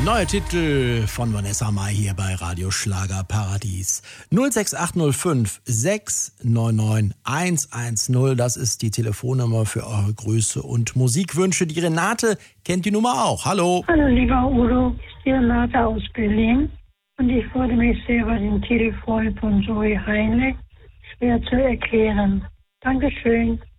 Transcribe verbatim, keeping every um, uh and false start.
Neuer Titel von Vanessa Mai hier bei Radio Schlager Paradies. null sechs acht null fünf sechs neun neun eins eins null, das ist die Telefonnummer für eure Grüße und Musikwünsche. Die Renate kennt die Nummer auch. Hallo. Hallo lieber Udo, ist die Renate aus Berlin und ich freue mich sehr über den Titel von Zoe Heinle. Schwer zu erklären. Dankeschön.